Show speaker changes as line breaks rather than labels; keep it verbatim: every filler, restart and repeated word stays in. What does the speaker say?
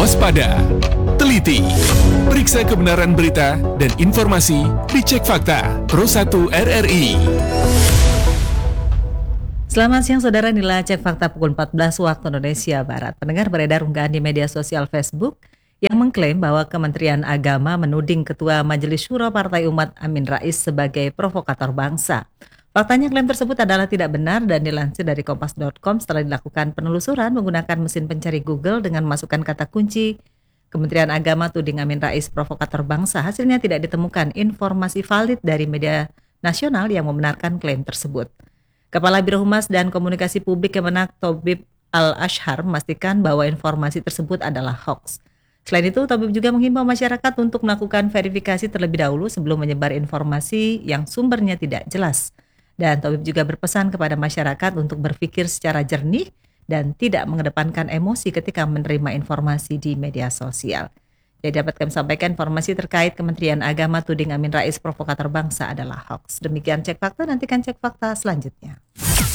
Waspada, teliti, periksa kebenaran berita dan informasi dicek fakta Pro satu R R I.
Selamat siang saudara, inilah Cek Fakta pukul empat belas waktu Indonesia Barat. Pendengar, beredar unggahan di media sosial Facebook yang mengklaim bahwa Kementerian Agama menuding Ketua Majelis Syuro Partai Umat Amin Rais sebagai provokator bangsa. Faktanya klaim tersebut adalah tidak benar dan dilansir dari kompas dot com setelah dilakukan penelusuran menggunakan mesin pencari Google dengan memasukkan kata kunci Kementerian Agama tuding Amin Rais provokator bangsa. Hasilnya tidak ditemukan informasi valid dari media nasional yang membenarkan klaim tersebut. Kepala Biro Humas dan Komunikasi Publik Kemenak Thobib Al-Ashhar memastikan bahwa informasi tersebut adalah hoax. Selain itu, Thobib juga menghimbau masyarakat untuk melakukan verifikasi terlebih dahulu sebelum menyebar informasi yang sumbernya tidak jelas. Dan Thobib juga berpesan kepada masyarakat untuk berpikir secara jernih dan tidak mengedepankan emosi ketika menerima informasi di media sosial. Jadi dapat kami sampaikan informasi terkait Kementerian Agama tuding Amin Rais provokator bangsa adalah hoax. Demikian Cek Fakta, nantikan Cek Fakta selanjutnya.